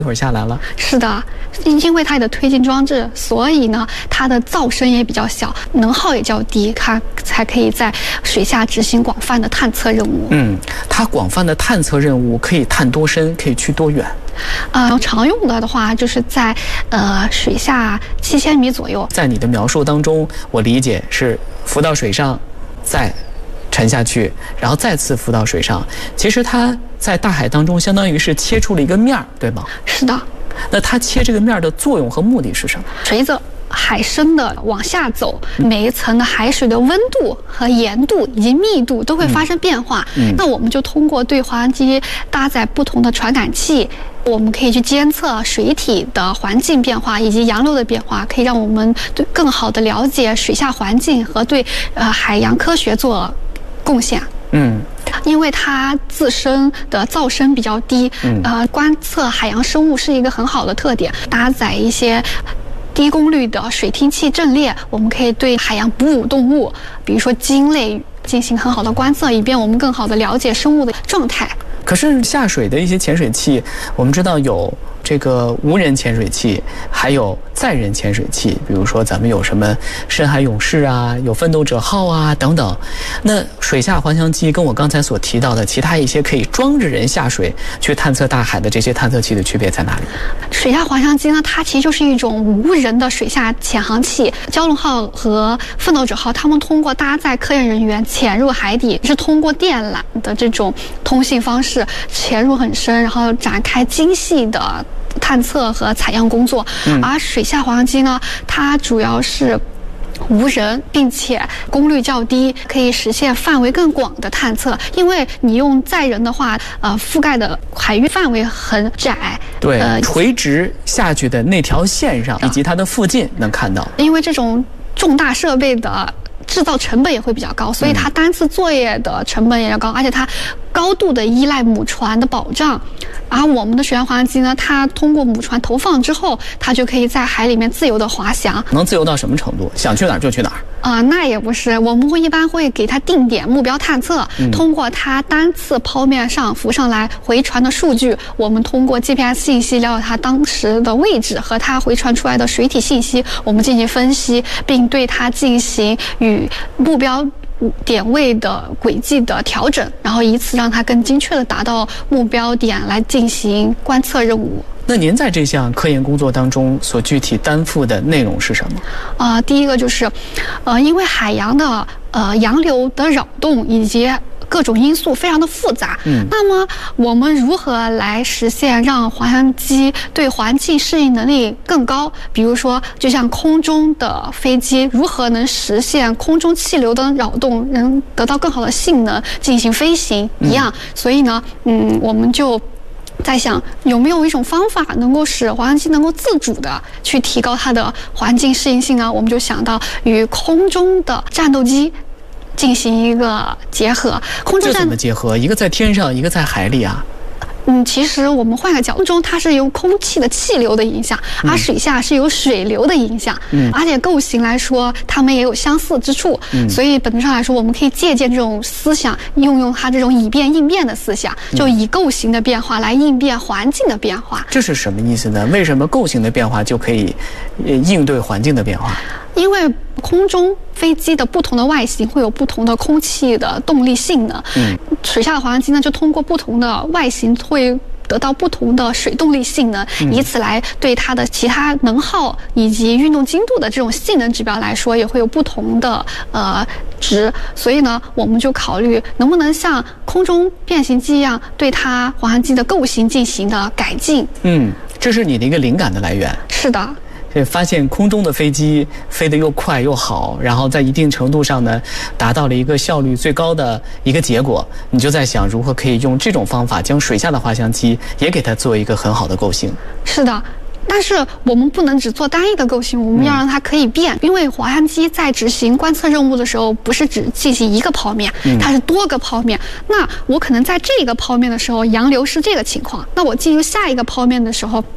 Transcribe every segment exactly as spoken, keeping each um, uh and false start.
一会儿下来了。 是的，因为它的推进装置，所以呢，它的噪声也比较小，能耗也较低，它才可以在水下执行广泛的探测任务。 嗯，它广泛的探测任务可以探多深，可以去多远？ 呃，常用的的话，就是在呃水下七千米左右。 在你的描述当中，我理解是浮到水上，再沉下去，然后再次浮到水上。其实它在大海当中，相当于是切出了一个面儿，对吗？ 是的。 那它切这个面儿的作用和目的是什么？ 随着海深的往下走，每一层的海水的温度和盐度以及密度都会发生变化。嗯嗯、那我们就通过对滑翔机搭载不同的传感器，我们可以去监测水体的环境变化以及洋流的变化，可以让我们对更好的了解水下环境和对呃海洋科学做贡献。 嗯。 因为它自身的噪声比较低，呃，观测海洋生物是一个很好的特点。搭载一些低功率的水听器阵列，我们可以对海洋哺乳动物，比如说鲸类，进行很好的观测，以便我们更好的了解生物的状态。 可是下水的一些潜水器，我们知道有这个无人潜水器，还有载人潜水器，比如说咱们有什么深海勇士啊，有奋斗者号啊等等。那水下滑翔机跟我刚才所提到的其他一些可以装着人下水去探测大海的这些探测器的区别在哪里？ 水下滑翔机呢，它其实就是一种无人的水下潜航器。蛟龙号和奋斗者号，他们通过搭载科研人员潜入海底，是通过电缆的这种通信方式潜入很深，然后展开精细的探测和采样工作。嗯、而水下滑翔机呢，它主要是无人，并且功率较低，可以实现范围更广的探测。因为你用载人的话，呃，覆盖的海域范围很窄。 对，呃，垂直下去的那条线上以及它的附近能看到。 因为这种重大设备的制造成本也会比较高，所以它单次作业的成本也要高，而且它高度的依赖母船的保障。而我们的水下滑翔机呢，它通过母船投放之后，它就可以在海里面自由的滑翔。 能自由到什么程度？想去哪儿就去哪儿？ 啊、呃，那也不是，我们会一般会给它定点目标探测，嗯、通过它单次剖面上浮上来回传的数据，我们通过 G P S 信息了解它当时的位置和它回传出来的水体信息，我们进行分析，并对它进行与目标点位的轨迹的调整，然后以此让它更精确的达到目标点来进行观测任务。 那您在这项科研工作当中所具体担负的内容是什么？ 啊、呃，第一个就是，呃，因为海洋的呃洋流的扰动以及各种因素非常的复杂，嗯，那么我们如何来实现让滑翔机对环境适应能力更高？比如说，就像空中的飞机如何能实现空中气流的扰动，能得到更好的性能进行飞行一样。嗯、所以呢，嗯，我们就在想有没有一种方法能够使滑翔机能够自主的去提高它的环境适应性呢？我们就想到与空中的战斗机进行一个结合。空中战这怎么结合？一个在天上，一个在海里啊。 嗯，其实我们换个角度，中它是由空气的气流的影响，而水下是由水流的影响。嗯，而且构型来说，它们也有相似之处。嗯，所以本质上来说，我们可以借鉴这种思想，应用它这种以变应变的思想，就以构型的变化来应变环境的变化。 这是什么意思呢？为什么构型的变化就可以应对环境的变化？ 因为空中飞机的不同的外形会有不同的空气的动力性能，嗯，水下的滑翔机呢，就通过不同的外形会得到不同的水动力性能，嗯、以此来对它的其他能耗以及运动精度的这种性能指标来说，也会有不同的呃值。所以呢，我们就考虑能不能像空中变形机一样，对它滑翔机的构型进行的改进。 嗯，这是你的一个灵感的来源。 是的。 发现空中的飞机飞得又快又好，然后在一定程度上呢，达到了一个效率最高的一个结果。你就在想如何可以用这种方法将水下的滑翔机也给它做一个很好的构型。 是的。但是我们不能只做单一的构型，我们要让它可以变，嗯、因为滑翔机在执行观测任务的时候，不是只进行一个剖面，它是多个剖面。嗯、那我可能在这个剖面的时候，洋流是这个情况，那我进入下一个剖面的时候，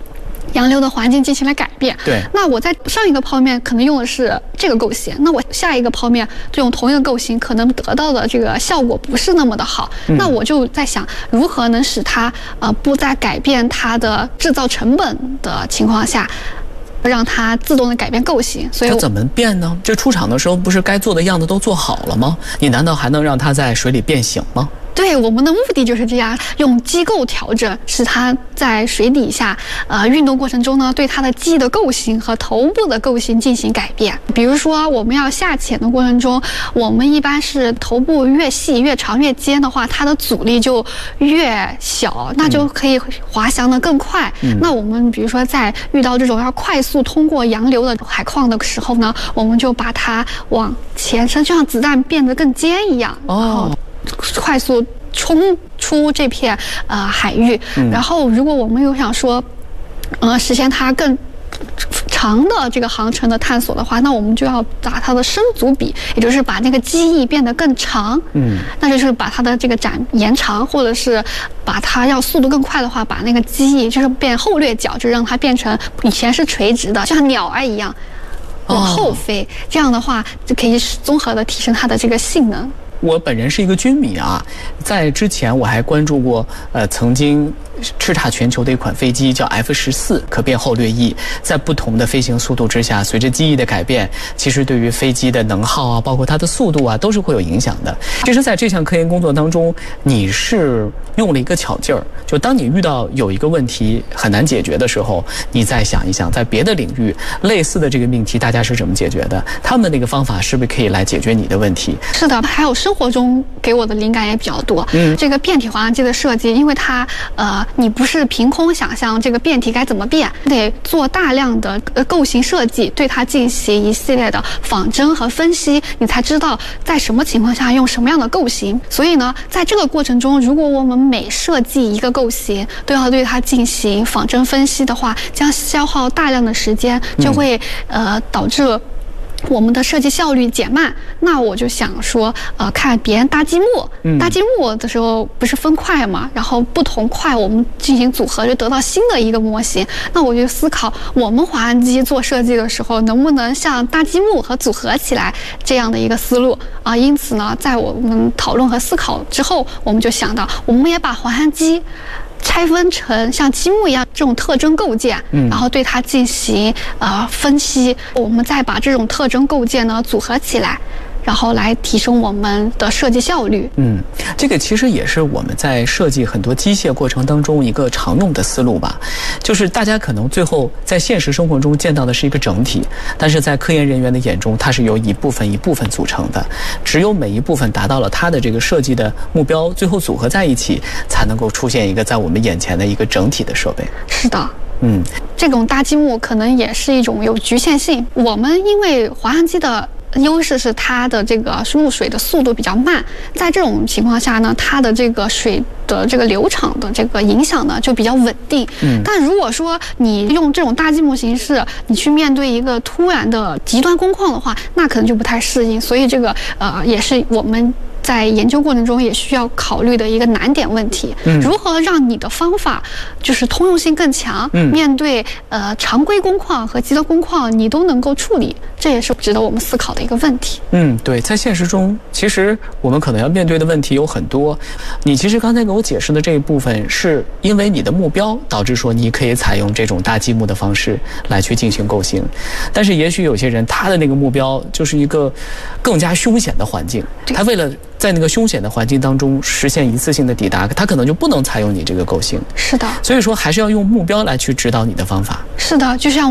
洋流的环境进行了改变。 对， 那我在上一个泡面可能用的是这个构型，那我下一个泡面就用同一个构型，可能得到的这个效果不是那么的好。嗯、那我就在想，如何能使它呃不在改变它的制造成本的情况下，让它自动的改变构型。所以它怎么变呢？这出厂的时候不是该做的样子都做好了吗？你难道还能让它在水里变形吗？ 对，我们的目的就是这样，用机构调整，使它在水底下，呃，运动过程中呢，对它的机的构型和头部的构型进行改变。比如说，我们要下潜的过程中，我们一般是头部越细、越长、越尖的话，它的阻力就越小，那就可以滑翔得更快。嗯、那我们比如说在遇到这种要快速通过洋流的海况的时候呢，我们就把它往前伸，就像子弹变得更尖一样。哦。快速冲出这片呃海域，嗯、然后如果我们又想说，呃，实现它更长的这个航程的探索的话，那我们就要把它的升阻比，也就是把那个机翼变得更长，嗯，那就是把它的这个展延长，或者是把它要速度更快的话，把那个机翼就是变后掠角，就让它变成以前是垂直的，像鸟儿一样往后飞，哦、这样的话就可以综合的提升它的这个性能。 我本人是一个军迷啊，在之前我还关注过，呃，曾经叱咤全球的一款飞机叫 F 十四可变后掠翼，在不同的飞行速度之下，随着机翼的改变，其实对于飞机的能耗啊，包括它的速度啊，都是会有影响的。其实，在这项科研工作当中，你是用了一个巧劲儿，就当你遇到有一个问题很难解决的时候，你再想一想，在别的领域类似的这个命题，大家是怎么解决的？他们的那个方法是不是可以来解决你的问题？ 是的，还有生活中给我的灵感也比较多。嗯，这个变体滑翔机的设计，因为它呃，你不是凭空想象这个变体该怎么变，得做大量的呃构型设计，对它进行一系列的仿真和分析，你才知道在什么情况下用什么样的构型。所以呢，在这个过程中，如果我们每设计一个构型都要对它进行仿真分析的话，将消耗大量的时间，就会呃导致我们的设计效率减慢。那我就想说，呃，看别人搭积木，嗯、搭积木的时候不是分块嘛，然后不同块我们进行组合，就得到新的一个模型。那我就思考，我们滑翔机做设计的时候，能不能像搭积木和组合起来这样的一个思路啊、呃？因此呢，在我们讨论和思考之后，我们就想到，我们也把滑翔机拆分成像积木一样这种特征构件，嗯，然后对它进行呃分析，我们再把这种特征构件呢组合起来，然后来提升我们的设计效率。 嗯，这个其实也是我们在设计很多机械过程当中一个常用的思路吧，就是大家可能最后在现实生活中见到的是一个整体，但是在科研人员的眼中，它是由一部分一部分组成的，只有每一部分达到了它的这个设计的目标，最后组合在一起，才能够出现一个在我们眼前的一个整体的设备。 是的。 嗯， 这种搭积木可能也是一种有局限性。我们因为滑翔机的优势是它的这个入水的速度比较慢，在这种情况下呢，它的这个水的这个流场的这个影响呢就比较稳定。嗯，但如果说你用这种搭积木形式，你去面对一个突然的极端工况的话，那可能就不太适应。所以这个呃也是我们在研究过程中也需要考虑的一个难点问题。嗯，如何让你的方法就是通用性更强，嗯，面对呃常规工况和极端工况你都能够处理，这也是值得我们思考的一个问题。 嗯，对，在现实中其实我们可能要面对的问题有很多。你其实刚才给我解释的这一部分是因为你的目标导致说你可以采用这种搭积木的方式来去进行构型，但是也许有些人他的那个目标就是一个更加凶险的环境，他为了在那个凶险的环境当中实现一次性的抵达，他可能就不能采用你这个构型。 是的， 所以说还是要用目标来去指导你的方法。 是的，就像